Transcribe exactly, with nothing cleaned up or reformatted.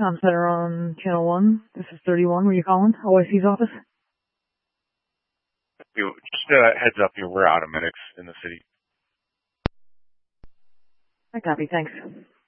Com Center on Channel one. This is thirty-one. Were you calling? O I C's office? You, just a heads up, you we're out of medics in the city. I copy. Thanks.